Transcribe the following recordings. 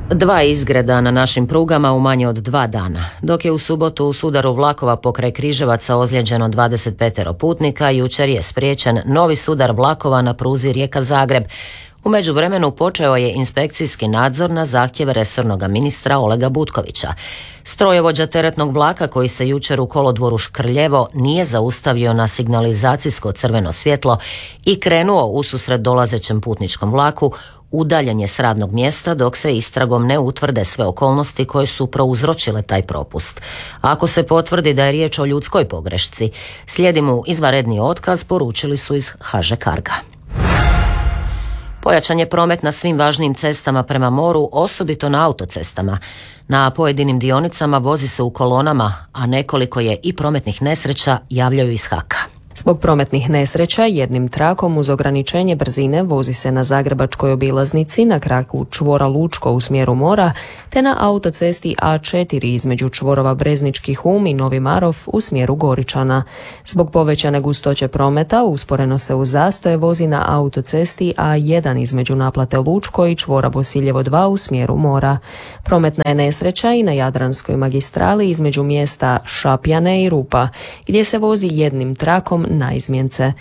2 izgreda na našim prugama u manje od 2 dana. Dok je u subotu u sudaru vlakova pokraj Križevaca ozlijeđeno 25 putnika, jučer je spriječen novi sudar vlakova na pruzi Rijeka-Zagreb. U međuvremenu počeo je inspekcijski nadzor na zahtjev resornog ministra Olega Butkovića. Strojovođa teretnog vlaka koji se jučer u kolodvoru Škrljevo nije zaustavio na signalizacijsko crveno svjetlo i krenuo ususret dolazećem putničkom vlaku, udaljen je s radnog mjesta dok se istragom ne utvrde sve okolnosti koje su prouzročile taj propust. Ako se potvrdi da je riječ o ljudskoj pogrešci, slijedi mu izvanredni otkaz, poručili su iz HŽ Carga. Pojačan je promet na svim važnijim cestama prema moru, osobito na autocestama. Na pojedinim dionicama vozi se u kolonama, a nekoliko je i prometnih nesreća, javljaju iz HAK-a. Zbog prometnih nesreća jednim trakom uz ograničenje brzine vozi se na zagrebačkoj obilaznici na kraku čvora Lučko u smjeru mora, te na autocesti A4 između čvorova Breznički Hum i Novi Marof u smjeru Goričana. Zbog povećane gustoće prometa usporeno se uz zastoje vozi na autocesti A1 između naplate Lučko i čvora Bosiljevo 2 u smjeru mora. Prometna je nesreća i na Jadranskoj magistrali između mjesta Šapjane i Rupa, gdje se vozi jednim trakom na izmjence.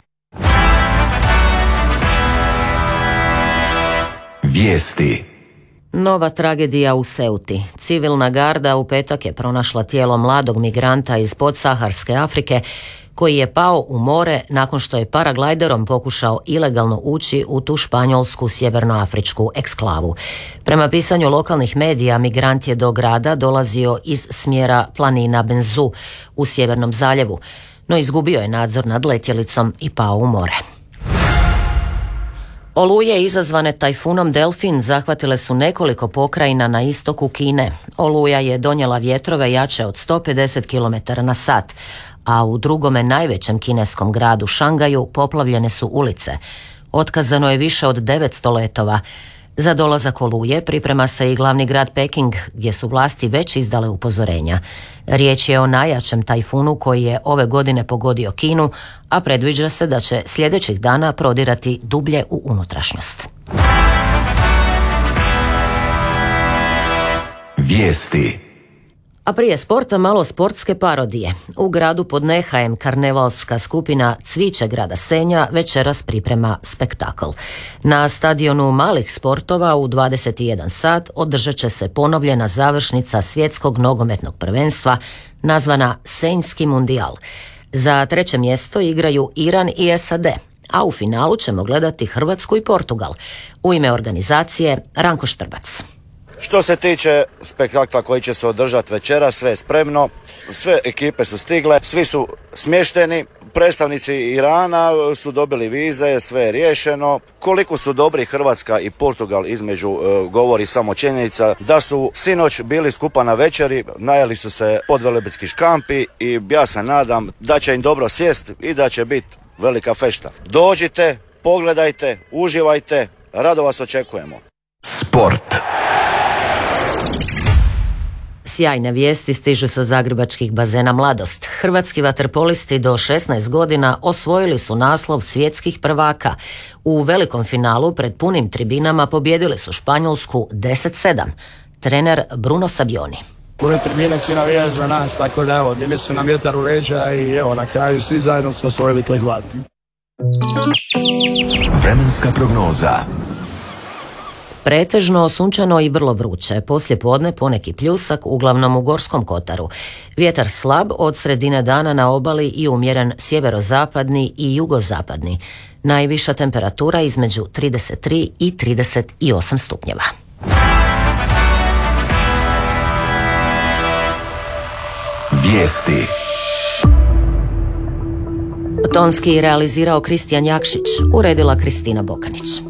Vijesti. Nova tragedija u Ceuti. Civilna garda u petak je pronašla tijelo mladog migranta iz podsaharske Afrike koji je pao u more nakon što je paraglajderom pokušao ilegalno ući u tu španjolsku sjevernoafričku eksklavu. Prema pisanju lokalnih medija, migrant je do grada dolazio iz smjera planina Benzu u Sjevernom zaljevu, no izgubio je nadzor nad letjelicom i pao u more. Oluje izazvane tajfunom Delfin zahvatile su nekoliko pokrajina na istoku Kine. Oluja je donijela vjetrove jače od 150 km/h, a u drugome najvećem kineskom gradu Šangaju poplavljene su ulice. Otkazano je više od 900 letova. Za dolazak oluje priprema se i glavni grad Peking, gdje su vlasti već izdale upozorenja. Riječ je o najjačem tajfunu koji je ove godine pogodio Kinu, a predviđa se da će sljedećih dana prodirati dublje u unutrašnjost. Vijesti. A prije sporta malo sportske parodije. U gradu pod Nehajem karnevalska skupina Cviće grada Senja večeras priprema spektakl. Na stadionu malih sportova u 21 sat održat će se ponovljena završnica svjetskog nogometnog prvenstva nazvana Senjski mundijal. Za 3. mjesto igraju Iran i SAD, a u finalu ćemo gledati Hrvatsku i Portugal. U ime organizacije Ranko Štrbac. Što se tiče spektakla koji će se održati večera, sve je spremno, sve ekipe su stigle, svi su smješteni, predstavnici Irana su dobili vize, sve je riješeno. Koliko su dobri Hrvatska i Portugal između govori samo činjenica da su sinoć bili skupa na večeri, najeli su se podvelebitski škampi i ja se nadam da će im dobro sjest i da će biti velika fešta. Dođite, pogledajte, uživajte, rado vas očekujemo. Sport. Sjajne vijesti stižu sa zagrebačkih bazena Mladost. Hrvatski vaterpolisti do 16 godina osvojili su naslov svjetskih prvaka. U velikom finalu pred punim tribinama pobijedili su Španjolsku 10-7. Trener Bruno Sabioni. Pune tribine, svi navijaju za nas, tako da evo, bili su nam vjetar u leđa i evo, na kraju svi zajedno smo osvojili taj glad. Vremenska prognoza. Pretežno sunčano i vrlo vruće, poslije podne poneki pljusak, uglavnom u Gorskom kotaru. Vjetar slab od sredine dana na obali i umjeren sjeverozapadni i jugozapadni. Najviša temperatura između 33 i 38 stupnjeva. Vijesti. Tonski realizirao Kristijan Jakšić, uredila Kristina Bokanić.